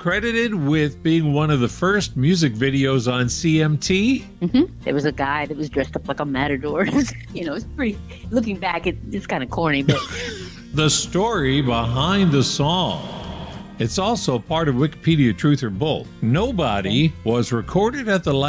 credited with being one of the first music videos on CMT. There was a guy that was dressed up like a matador. It's pretty, looking back, it's kind of corny, but The story behind the song. It's also part of Wikipedia Truth or Bull. Nobody was recorded at the